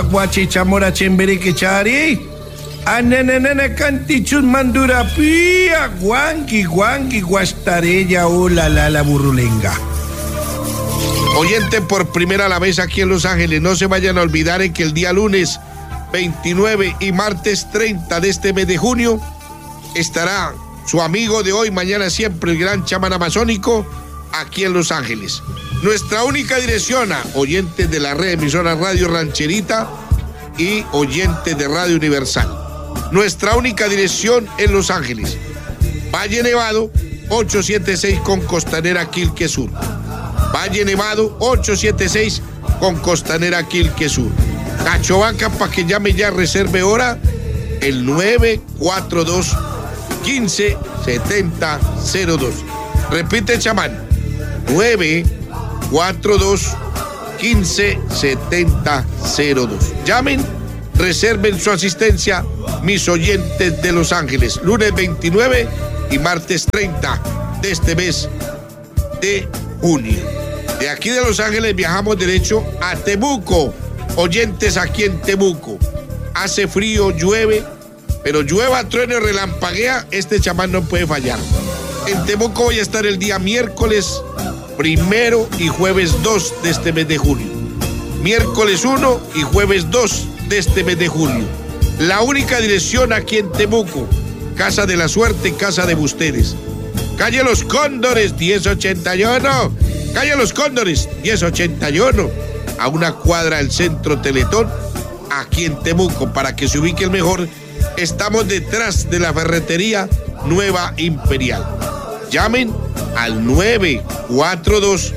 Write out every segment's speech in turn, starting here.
guache chamora chembere chari. Ananana cantichus mandura pía, guanqui, guastarella, hola, la burrulenga. Oyente por primera la vez aquí en Los Ángeles, no se vayan a olvidar en que el día lunes 29 y martes 30 de este mes de junio estará su amigo de hoy, mañana siempre, el gran chamán amazónico, aquí en Los Ángeles. Nuestra única dirección a oyentes de la red emisora Radio Rancherita y oyentes de Radio Universal. Nuestra única dirección en Los Ángeles, Valle Nevado 876 con Costanera Quilque Sur. Valle Nevado 876 con Costanera Quilque Sur. Cachovaca, para que llame ya, reserve hora, el 942 157002. Repite, chamán, 942 157002. Llamen, reserven su asistencia, mis oyentes de Los Ángeles, lunes 29 y martes 30 de este mes de junio. De aquí de Los Ángeles viajamos derecho a Temuco. Oyentes aquí en Temuco. Hace frío, llueve, pero llueva, truene, relampaguea, este chamán no puede fallar. En Temuco voy a estar el día miércoles 1 y jueves 2 de este mes de julio. Miércoles 1 y jueves 2 de este mes de julio. La única dirección aquí en Temuco, Casa de la Suerte, Casa de Bustedes. Calle Los Cóndores, 1081. Calle Los Cóndores, 1081. A una cuadra del Centro Teletón, aquí en Temuco, para que se ubique el mejor. Estamos detrás de la ferretería Nueva Imperial. Llamen al 942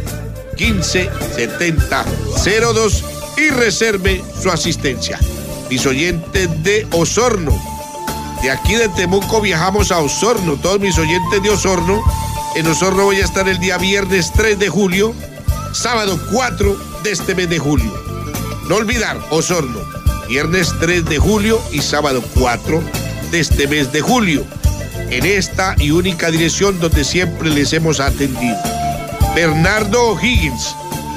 157002 y reserve su asistencia. Mis oyentes de Osorno, de aquí de Temuco viajamos a Osorno, todos mis oyentes de Osorno. En Osorno voy a estar el día viernes 3 de julio, sábado 4 de este mes de julio. No olvidar, Osorno, viernes 3 de julio y sábado 4 de este mes de julio. En esta y única dirección donde siempre les hemos atendido. Bernardo O'Higgins,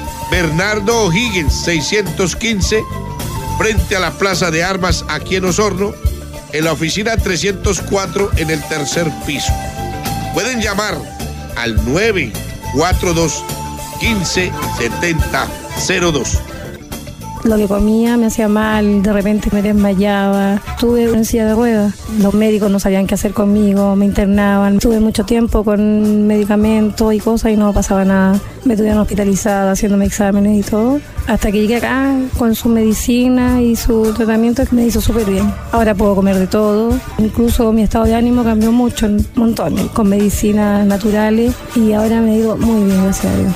615, frente a la Plaza de Armas aquí en Osorno, en la oficina 304 en el tercer piso. Pueden llamar al 942 157002. Lo que comía me hacía mal, de repente me desmayaba. Tuve una silla de ruedas. Los médicos no sabían qué hacer conmigo, me internaban. Tuve mucho tiempo con medicamentos y cosas y no pasaba nada. Me tuvieron hospitalizada, haciéndome exámenes y todo. Hasta que llegué acá con su medicina y su tratamiento que me hizo súper bien. Ahora puedo comer de todo. Incluso mi estado de ánimo cambió mucho, un montón, con medicinas naturales. Y ahora me ha ido muy bien, gracias a Dios.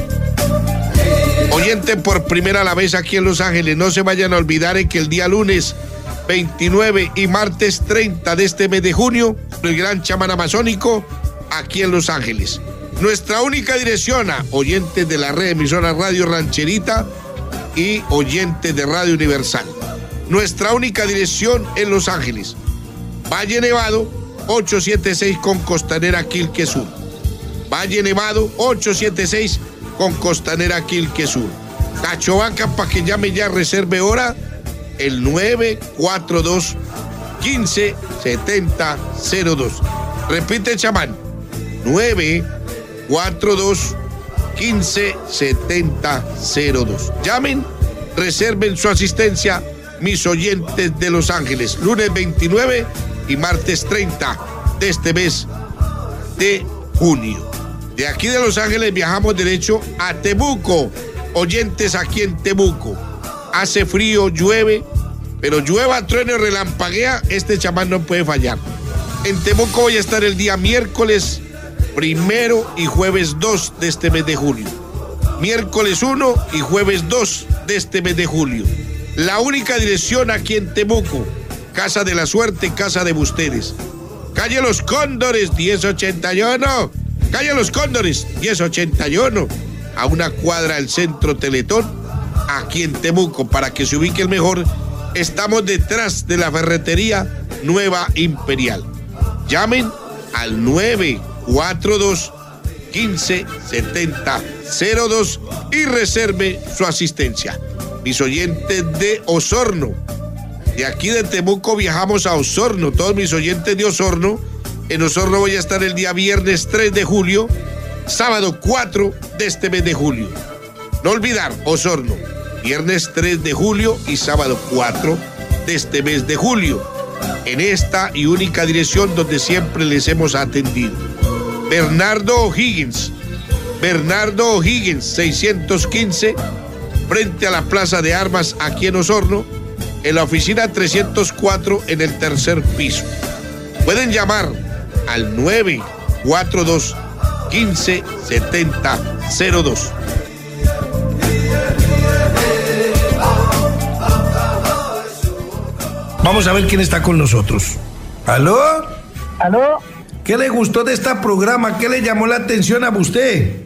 Oyente por primera la vez aquí en Los Ángeles, no se vayan a olvidar en que el día lunes 29 y martes 30 de este mes de junio, el gran chamán amazónico aquí en Los Ángeles. Nuestra única dirección a oyentes de la red emisora Radio Rancherita y oyentes de Radio Universal. Nuestra única dirección en Los Ángeles, Valle Nevado 876 con Costanera Quilque Sur. Valle Nevado 876 con Costanera Quilque Sur. Cachovaca, para que llame ya, reserve hora, el 942 157002. Repite, chamán, 942 157002. Llamen, reserven su asistencia, mis oyentes de Los Ángeles, lunes 29 y martes 30 de este mes de junio. De aquí de Los Ángeles viajamos derecho a Temuco. Oyentes aquí en Temuco. Hace frío, llueve, pero llueva, truene, relampaguea, este chamán no puede fallar. En Temuco voy a estar el día miércoles 1 y jueves 2 de este mes de julio. Miércoles 1 y jueves 2 de este mes de julio. La única dirección aquí en Temuco, Casa de la Suerte, Casa de Bustedes. Calle Los Cóndores, 1081. Calle Los Cóndores, 1081, a una cuadra del Centro Teletón, aquí en Temuco, para que se ubique el mejor. Estamos detrás de la ferretería Nueva Imperial. Llamen al 942 157002 y reserve su asistencia. mis oyentes de Osorno. De aquí de Temuco viajamos a Osorno, todos mis oyentes de Osorno. En Osorno voy a estar el día viernes 3 de julio, sábado 4 de este mes de julio. No olvidar, Osorno, viernes 3 de julio y sábado 4 de este mes de julio. En esta y única dirección donde siempre les hemos atendido. Bernardo O'Higgins, 615, frente a la Plaza de Armas aquí en Osorno, en la oficina 304 en el tercer piso. Pueden llamar al 942 15 7002. Vamos a ver quién está con nosotros. ¿Aló? ¿Aló? ¿Qué le gustó de este programa? ¿Qué le llamó la atención a usted?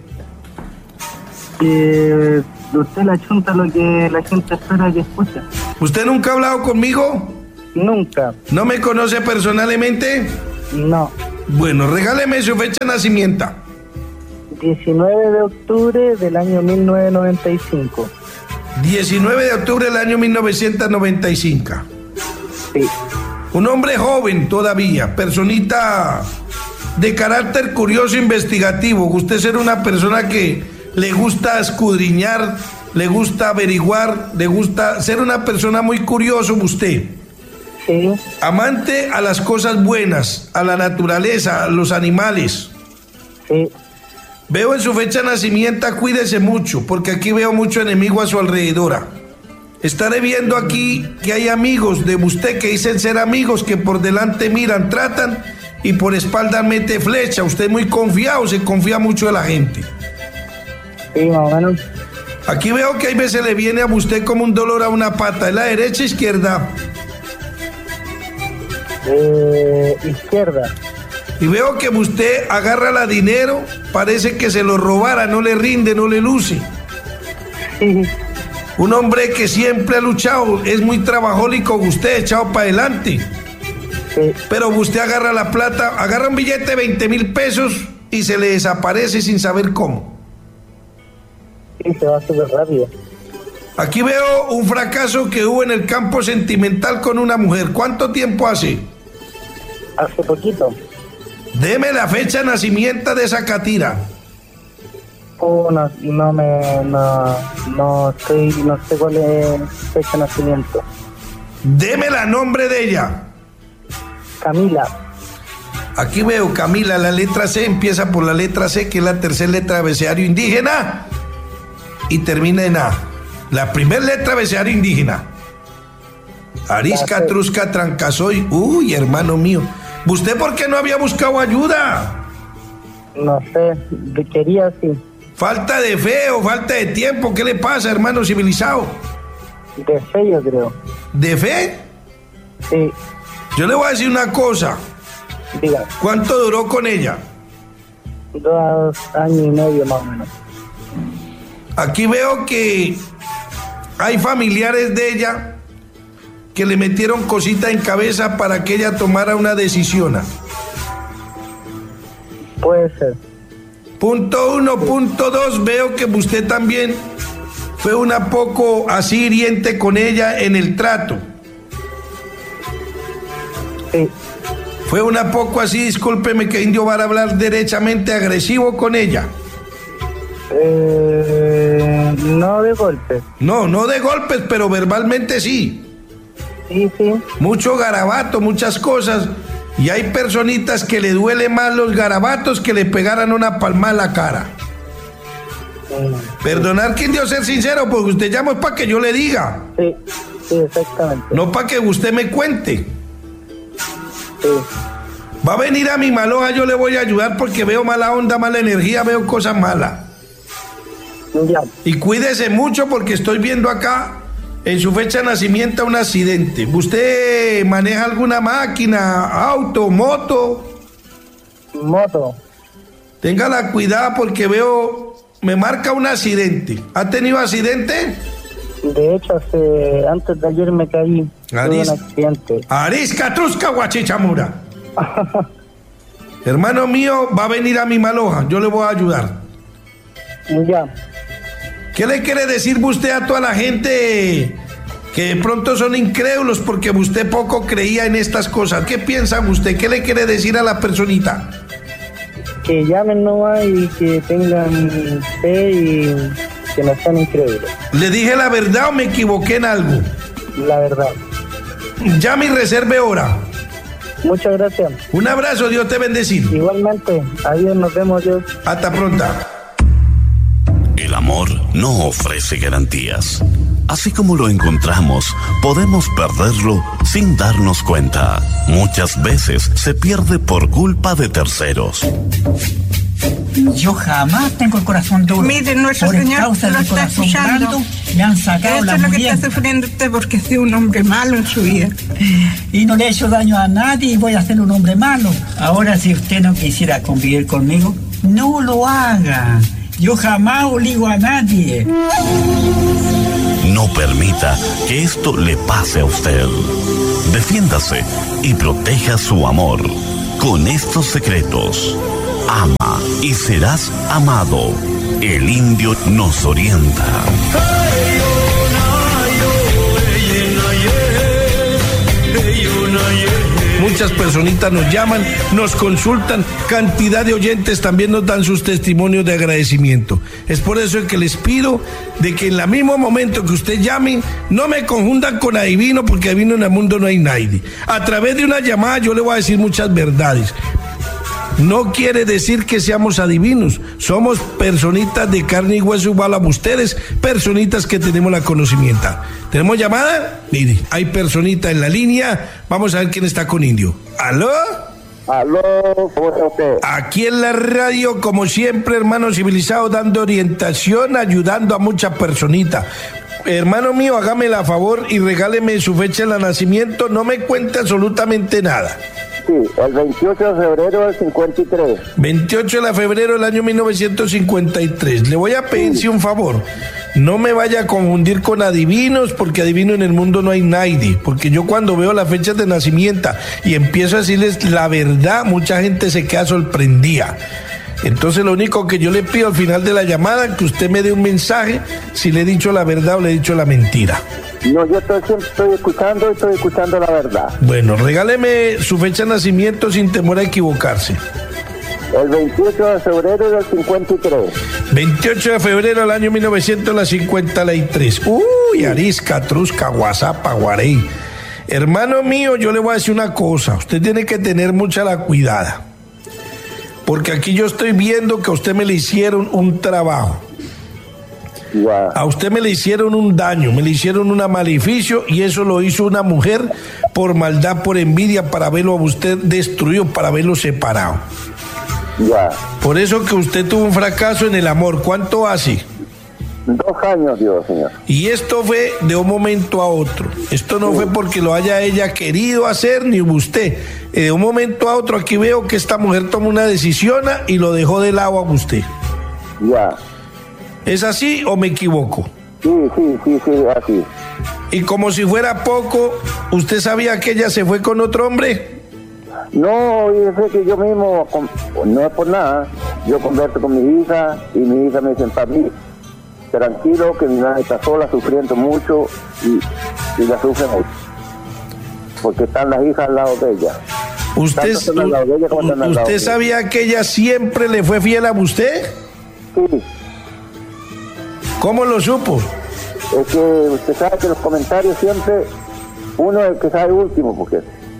Usted la chunta lo que la gente espera que escuche. ¿Usted nunca ha hablado conmigo? Nunca. ¿No me conoce personalmente? No. Bueno, regáleme su fecha de nacimiento. 19 de octubre del año 1995. 19 de octubre del año 1995. Sí. Un hombre joven todavía, personita de carácter curioso e investigativo. Usted ser una persona que le gusta escudriñar, le gusta averiguar, le gusta ser una persona muy curioso usted. Sí. Amante a las cosas buenas, a la naturaleza, a los animales. Sí. Veo en su fecha de nacimiento, cuídese mucho, porque aquí veo mucho enemigo a su alrededor. Estaré viendo aquí que hay amigos de usted que dicen ser amigos, que por delante miran, tratan y por espalda mete flecha. Usted es muy confiado, se confía mucho de la gente. Sí, más o menos. Aquí veo que hay veces le viene a usted como un dolor a una pata. ¿Es la derecha o izquierda? Izquierda. Y veo que usted agarra la dinero, parece que se lo robara, no le rinde, no le luce. Sí. Un hombre que siempre ha luchado, es muy trabajólico, usted echado para adelante. Sí. Pero usted agarra la plata, agarra un billete de 20,000 pesos y se le desaparece sin saber cómo. Sí, se va súper rápido. Aquí veo un fracaso que hubo en el campo sentimental con una mujer. ¿Cuánto tiempo hace? Hace poquito. Deme la fecha de nacimiento de esa catira. No sé cuál es fecha de nacimiento. Deme la nombre de ella. Camila. Aquí veo Camila, la letra C empieza por la letra C, que es la tercera letra de abecedario indígena, y termina en A. La primera letra de abecedario indígena. Arisca, Trusca, Trancasoy. Uy, hermano mío. ¿Usted por qué no había buscado ayuda? No sé, quería sí. ¿Falta de fe o falta de tiempo? ¿Qué le pasa, hermano civilizado? De fe, yo creo. ¿De fe? Sí. Yo le voy a decir una cosa. Diga. ¿Cuánto duró con ella? 2 años y medio más o menos. Aquí veo que hay familiares de ella que le metieron cosita en cabeza para que ella tomara una decisión. Puede ser. Punto 1, punto 2, veo que usted también fue una poco así hiriente con ella en el trato. Sí. Fue una poco así, discúlpeme que indio va a hablar derechamente, agresivo con ella. No de golpes. No de golpes, pero verbalmente sí. Sí, sí. Mucho garabato, muchas cosas. Y hay personitas que le duele más los garabatos que le pegaran una palmada en la cara. Perdonar que indio ser sincero, porque usted llama es para que yo le diga. Sí, sí, exactamente. No para que usted me cuente. Sí. Va a venir a mi Maloja, yo le voy a ayudar porque veo mala onda, mala energía, veo cosas malas. Ya. Y cuídese mucho porque estoy viendo acá en su fecha de nacimiento un accidente. ¿Usted maneja alguna máquina, auto, moto? Moto. Téngala cuidado porque veo, me marca un accidente. ¿Ha tenido accidente? De hecho, antes de ayer me caí. Tuve un accidente. Arisca, Trusca, Guachichamura. Hermano mío, va a venir a mi Maloja, yo le voy a ayudar. Ya. ¿Qué le quiere decir usted a toda la gente que de pronto son incrédulos porque usted poco creía en estas cosas? ¿Qué piensa usted? ¿Qué le quiere decir a la personita? Que llamen nomás y que tengan fe y que no sean incrédulos. ¿Le dije la verdad o me equivoqué en algo? La verdad. Llame y reserve hora. Muchas gracias. Un abrazo, Dios te bendecir. Igualmente, adiós, nos vemos, Dios. Hasta pronto. El amor no ofrece garantías. Así como lo encontramos, podemos perderlo sin darnos cuenta. Muchas veces se pierde por culpa de terceros. Yo jamás tengo el corazón duro. Mire, nuestro por Señor causa lo del está corazón escuchando. blando, me han sacado Esto la es lo que muriente. está sufriendo usted porque ha sido un hombre malo en su vida. Y no le he hecho daño a nadie y voy a ser un hombre malo. Ahora, si usted no quisiera convivir conmigo, no lo haga. Yo jamás obligo a nadie. No permita que esto le pase a usted. Defiéndase y proteja su amor con estos secretos. Ama y serás amado. El indio nos orienta. Muchas personitas nos llaman, nos consultan, cantidad de oyentes también nos dan sus testimonios de agradecimiento. Es por eso que les pido de que en el mismo momento que usted llame, no me confundan con adivino, porque adivino en el mundo no hay nadie. A través de una llamada yo le voy a decir muchas verdades. No quiere decir que seamos adivinos, somos personitas de carne y hueso igual a ustedes, personitas que tenemos la conocimiento. ¿Tenemos llamada? Mire, hay personita en la línea, vamos a ver quién está con Indio. ¿Aló? Aló, ¿cómo está usted? Aquí en la radio, como siempre, hermano civilizado, dando orientación, ayudando a muchas personitas. Hermano mío, hágame la favor y regáleme su fecha de nacimiento, no me cuente absolutamente nada. Sí, el 28 de febrero del 53. 28 de febrero del año 1953. Le voy a pedir un favor. No me vaya a confundir con adivinos, porque adivino en el mundo no hay nadie. Porque yo cuando veo las fechas de nacimiento y empiezo a decirles la verdad, mucha gente se queda sorprendida. Entonces lo único que yo le pido al final de la llamada, que usted me dé un mensaje si le he dicho la verdad o le he dicho la mentira. No, yo siempre estoy escuchando la verdad. Bueno, regáleme su fecha de nacimiento sin temor a equivocarse. El 28 de febrero del 53. 28 de febrero del año 1953. Uy, Arisca, Trusca, Guasapa, Guarey. Hermano mío, yo le voy a decir una cosa. Usted tiene que tener mucha la cuidada. Porque aquí yo estoy viendo que a usted me le hicieron un trabajo. Wow. A usted me le hicieron un daño, me le hicieron un maleficio, y eso lo hizo una mujer por maldad, por envidia, para verlo a usted destruido, para verlo separado. Ya. Por eso que usted tuvo un fracaso en el amor. ¿Cuánto hace? 2 años, Dios, señor. Y esto fue de un momento a otro. Esto no fue porque lo haya ella querido hacer, ni usted. De un momento a otro, aquí veo que esta mujer tomó una decisión y lo dejó de lado a usted. Ya. ¿Es así o me equivoco? Sí, así. Y como si fuera poco, ¿usted sabía que ella se fue con otro hombre? No, yo sé que yo mismo, no es por nada, yo converso con mi hija y mi hija me dice, papi, tranquilo, que mi madre está sola, sufriendo mucho y ella sufre mucho. Porque están las hijas al lado de ella. ¿Usted sabía que ella siempre le fue fiel a usted? Sí. ¿Cómo lo supo? Es que usted sabe que los comentarios siempre, uno es el que sabe último, porque...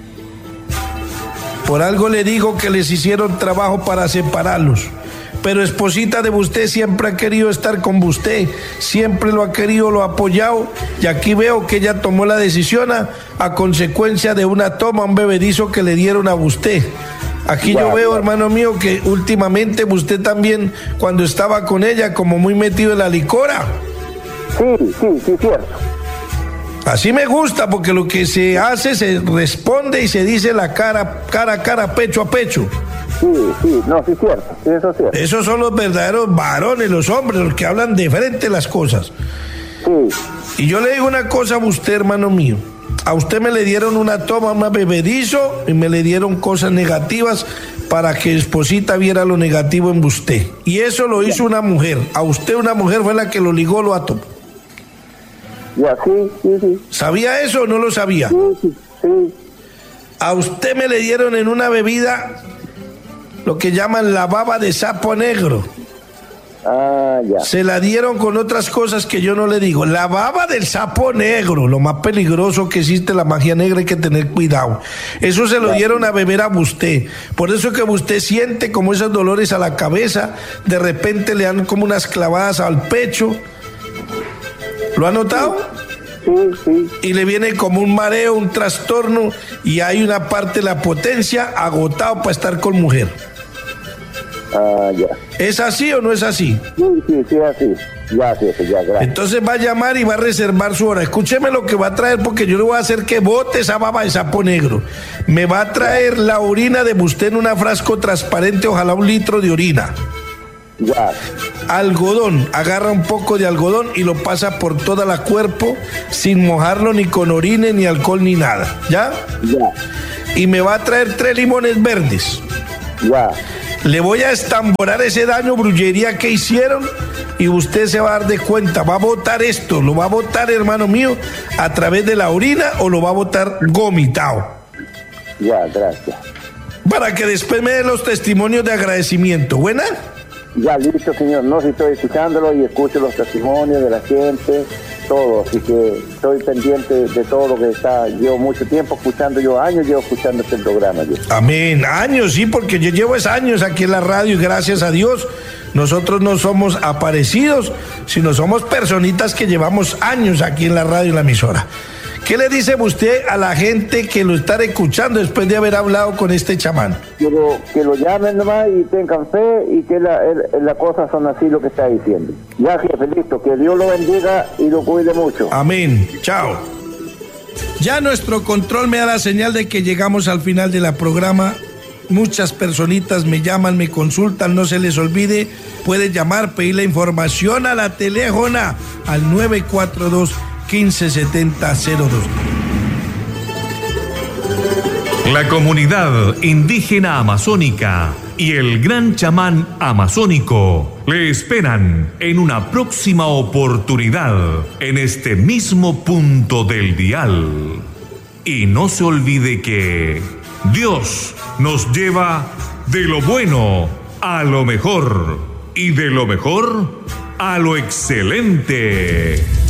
Por algo le digo que les hicieron trabajo para separarlos. Pero esposita de usted siempre ha querido estar con usted, siempre lo ha querido, lo ha apoyado, y aquí veo que ella tomó la decisión a consecuencia de una toma, un bebedizo que le dieron a usted. Aquí yo veo, hermano mío, que últimamente usted también, cuando estaba con ella, como muy metido en la licora. Sí, cierto. Así me gusta, porque lo que se hace se responde y se dice la cara a cara, pecho a pecho. Sí, cierto, eso es cierto. Esos son los verdaderos varones, los hombres, los que hablan de frente las cosas. Sí. Y yo le digo una cosa a usted, hermano mío. A usted me le dieron una toma, una bebedizo, y me le dieron cosas negativas para que esposita viera lo negativo en usted. Y eso lo hizo una mujer. A usted una mujer fue la que lo ligó, lo ató. Ya, sí. ¿Sabía eso o no lo sabía? Sí. A usted me le dieron en una bebida lo que llaman la baba de sapo negro. Ah, ya. Se la dieron con otras cosas que yo no le digo. La baba del sapo negro, lo más peligroso que existe, la magia negra, hay que tener cuidado. Eso se lo dieron a beber a usted. Por eso que usted siente como esos dolores a la cabeza, de repente le dan como unas clavadas al pecho. ¿Lo ha notado? Sí. Y le viene como un mareo, un trastorno, y hay una parte de la potencia agotado para estar con mujer. Ah, ya. ¿Es así o no es así? Sí, así. Ya, gracias. Entonces va a llamar y va a reservar su hora. Escúcheme lo que va a traer, porque yo le voy a hacer que bote esa baba de sapo negro. Me va a traer la orina de usted en un frasco transparente, ojalá 1 litro de orina. Ya. Algodón, agarra un poco de algodón y lo pasa por toda la cuerpo sin mojarlo ni con orina, ni alcohol, ni nada. ¿Ya? Ya. Y me va a traer 3 limones verdes. Ya. Le voy a estamborar ese daño, brujería que hicieron, y usted se va a dar de cuenta. Va a botar esto, lo va a botar, hermano mío, a través de la orina, o lo va a botar gomitado. Ya, gracias. Para que después me dé los testimonios de agradecimiento. ¿Buena? Ya, listo, señor. No, si estoy escuchándolo y escucho los testimonios de la gente, todo. Así que estoy pendiente de todo lo que está. Llevo mucho tiempo escuchando, años llevo escuchando este programa. Amén. Años, sí, porque yo llevo años aquí en la radio y gracias a Dios nosotros no somos aparecidos, sino somos personitas que llevamos años aquí en la radio y en la emisora. ¿Qué le dice usted a la gente que lo está escuchando después de haber hablado con este chamán? Que lo llamen nomás y tengan fe, y que las cosas son así lo que está diciendo. Ya, jefe, listo. Que Dios lo bendiga y lo cuide mucho. Amén. Chao. Ya nuestro control me da la señal de que llegamos al final de la programa. Muchas personitas me llaman, me consultan, no se les olvide, puede llamar, pedir la información a la teléfona al 942-1570-02. La comunidad indígena amazónica y el gran chamán amazónico le esperan en una próxima oportunidad en este mismo punto del dial. Y no se olvide que Dios nos lleva de lo bueno a lo mejor y de lo mejor a lo excelente.